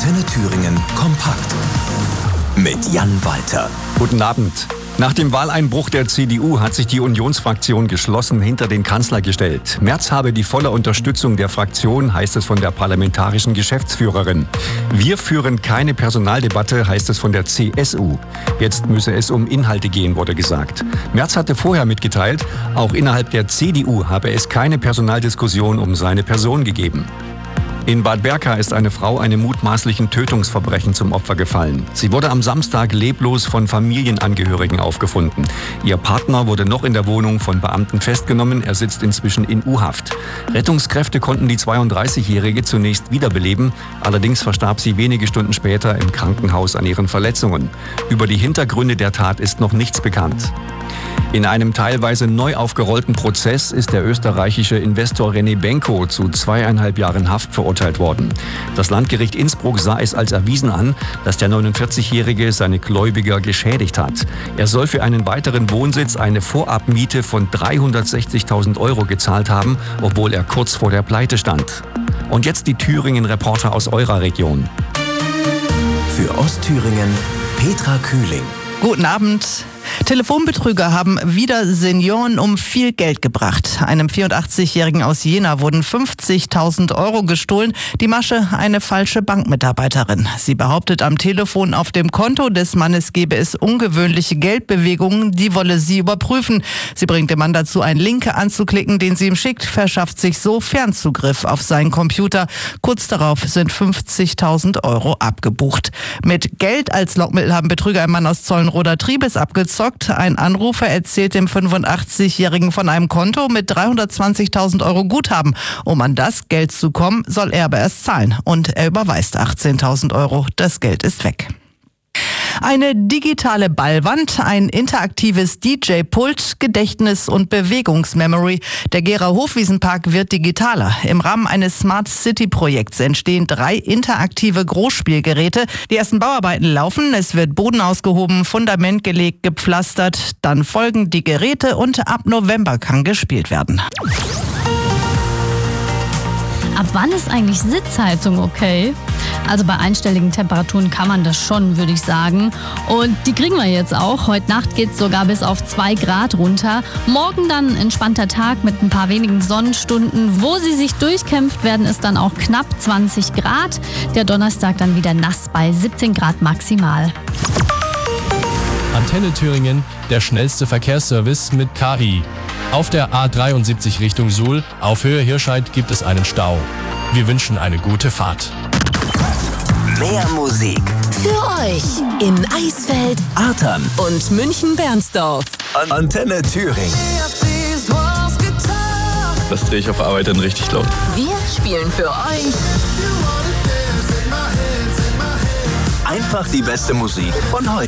Antenne Thüringen kompakt mit Jan Walter. Guten Abend. Nach dem Wahleinbruch der CDU hat sich die Unionsfraktion geschlossen hinter den Kanzler gestellt. Merz habe die volle Unterstützung der Fraktion, heißt es von der parlamentarischen Geschäftsführerin. Wir führen keine Personaldebatte, heißt es von der CSU. Jetzt müsse es um Inhalte gehen, wurde gesagt. Merz hatte vorher mitgeteilt, auch innerhalb der CDU habe es keine Personaldiskussion um seine Person gegeben. In Bad Berka ist eine Frau einem mutmaßlichen Tötungsverbrechen zum Opfer gefallen. Sie wurde am Samstag leblos von Familienangehörigen aufgefunden. Ihr Partner wurde noch in der Wohnung von Beamten festgenommen. Er sitzt inzwischen in U-Haft. Rettungskräfte konnten die 32-Jährige zunächst wiederbeleben. Allerdings verstarb sie wenige Stunden später im Krankenhaus an ihren Verletzungen. Über die Hintergründe der Tat ist noch nichts bekannt. In einem teilweise neu aufgerollten Prozess ist der österreichische Investor René Benko zu 2,5 Jahren Haft verurteilt worden. Das Landgericht Innsbruck sah es als erwiesen an, dass der 49-Jährige seine Gläubiger geschädigt hat. Er soll für einen weiteren Wohnsitz eine Vorabmiete von 360.000 € gezahlt haben, obwohl er kurz vor der Pleite stand. Und jetzt die Thüringen-Reporter aus eurer Region. Für Ostthüringen Petra Kühling. Guten Abend. Telefonbetrüger haben wieder Senioren um viel Geld gebracht. Einem 84-Jährigen aus Jena wurden 50.000 € gestohlen. Die Masche eine falsche Bankmitarbeiterin. Sie behauptet am Telefon, auf dem Konto des Mannes gebe es ungewöhnliche Geldbewegungen. Die wolle sie überprüfen. Sie bringt den Mann dazu, einen Link anzuklicken, den sie ihm schickt, verschafft sich so Fernzugriff auf seinen Computer. Kurz darauf sind 50.000 € abgebucht. Mit Geld als Lockmittel haben Betrüger einen Mann aus Zollenroder Triebes abgezockt. Ein Anrufer erzählt dem 85-Jährigen von einem Konto mit 320.000 € Guthaben. Um an das Geld zu kommen, soll er aber erst zahlen. Und er überweist 18.000 €. Das Geld ist weg. Eine digitale Ballwand, ein interaktives DJ-Pult, Gedächtnis- und Bewegungsmemory. Der Gera Hofwiesenpark wird digitaler. Im Rahmen eines Smart City-Projekts entstehen 3 interaktive Großspielgeräte. Die ersten Bauarbeiten laufen, es wird Boden ausgehoben, Fundament gelegt, gepflastert. Dann folgen die Geräte und ab November kann gespielt werden. Ab wann ist eigentlich Sitzheizung okay? Also bei einstelligen Temperaturen kann man das schon, würde ich sagen. Und die kriegen wir jetzt auch. Heute Nacht geht es sogar bis auf 2 Grad runter. Morgen dann ein entspannter Tag mit ein paar wenigen Sonnenstunden. Wo sie sich durchkämpft, werden es dann auch knapp 20 Grad. Der Donnerstag dann wieder nass bei 17 Grad maximal. Antenne Thüringen, der schnellste Verkehrsservice mit KI. Auf der A73 Richtung Suhl, auf Höhe Hirscheid, gibt es einen Stau. Wir wünschen eine gute Fahrt. Mehr Musik für euch in Eisfeld, Artern und München-Bernsdorf. Antenne Thüringen. Das drehe ich auf Arbeit dann richtig laut. Wir spielen für euch Einfach die beste Musik von heute.